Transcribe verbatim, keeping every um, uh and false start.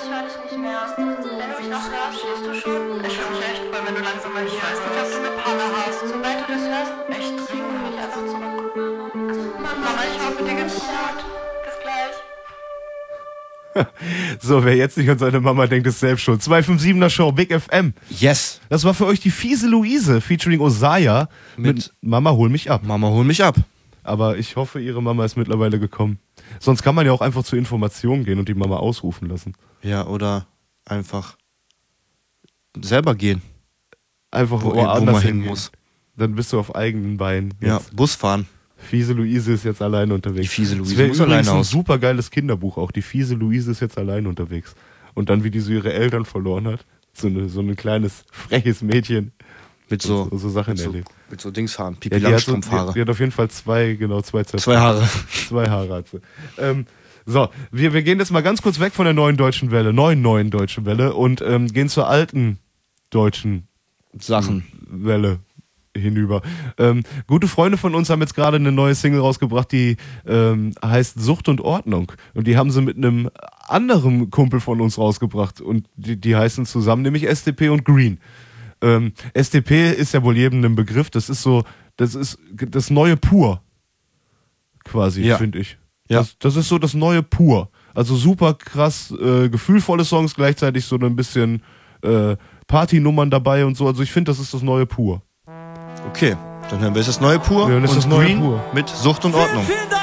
ich höre dich nicht mehr. Wenn du mich noch hörst, schläfst du schon? Ich höre mich echt, weil wenn du langsam mal hier bist, ich weiß nicht, ob du eine Panne hast. Sobald du das hörst, echt dringend mich einfach zurück. Mama, ich hoffe, dir geht's gut. Bis gleich. So, wer jetzt nicht an seine Mama denkt, ist selbst schon. zwei fünf siebener Show, Big F M. Yes. Das war für euch die fiese Luise, featuring Osaya mit, mit Mama, hol mich ab. Mama, hol mich ab. Aber ich hoffe, ihre Mama ist mittlerweile gekommen. Sonst kann man ja auch einfach zur Information gehen und die Mama ausrufen lassen. Ja, oder einfach selber gehen. Einfach wo, woanders wo man hin hingehen. muss. Dann bist du auf eigenen Beinen. Ja, Jetzt. Bus fahren. Fiese Luise ist jetzt alleine unterwegs. Die fiese Luise das wäre muss übrigens alleine ein aus. super geiles Kinderbuch auch. Die fiese Luise ist jetzt alleine unterwegs. Und dann, wie die so ihre Eltern verloren hat. So, eine, so ein kleines, freches Mädchen. Mit so, so, so Sachen mit so, erlebt. mit so Dingshaaren. Ja, die, hat so, die, die hat auf jeden Fall zwei, genau, zwei Zöpfe. Zwei Haare. Zwei Haare hat sie. Ähm, so, wir, wir gehen jetzt mal ganz kurz weg von der neuen deutschen Welle, neuen, neuen deutschen Welle und ähm, gehen zur alten deutschen Sachen. Welle hinüber. Ähm, gute Freunde von uns haben jetzt gerade eine neue Single rausgebracht, die ähm, heißt Sucht und Ordnung. Und die haben sie mit einem anderen Kumpel von uns rausgebracht. Und die, die heißen zusammen nämlich S D P und Green. Ähm, S D P ist ja wohl jedem ein Begriff. Das ist so, das ist das neue Pur. Quasi, ja. finde ich. Ja. Das, das ist so das neue Pur. Also super krass, äh, gefühlvolle Songs, gleichzeitig so ein bisschen äh, Partynummern dabei und so. Also ich finde, das ist das neue Pur. Okay, dann hören wir jetzt das neue Pur ja, das und ist das neue Green Pur. mit Sucht und Ordnung. Vielen Dank.